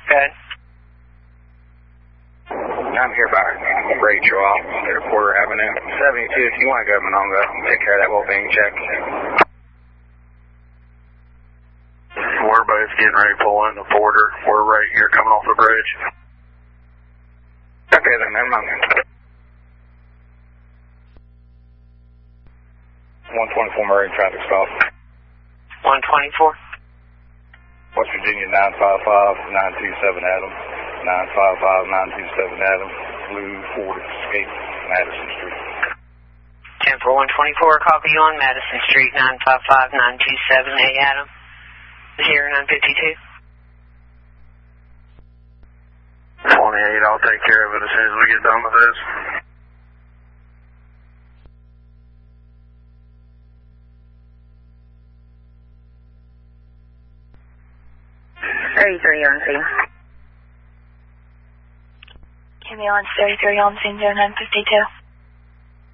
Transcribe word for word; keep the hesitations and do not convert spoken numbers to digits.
Good. I'm here by Rachel off near Porter Avenue. seventy-two, if you want to go Monongo, take care of that well-being check. We're both getting ready to pull into Porter. We're right here coming off the bridge. Okay then, never mind. one twenty-four Murray traffic stop. one twenty-four. West Virginia nine five five nine two seven Adam. nine five five nine two seven Adam. Blue Ford Escape, Madison Street. ten four one twenty-four, copy on Madison Street, nine five five nine two seven A Adam. zero nine fifty-two. twenty-eight, I'll take care of it as soon as we get done with this. thirty-three on scene. Ambulance thirty-three on scene, zero nine fifty-two.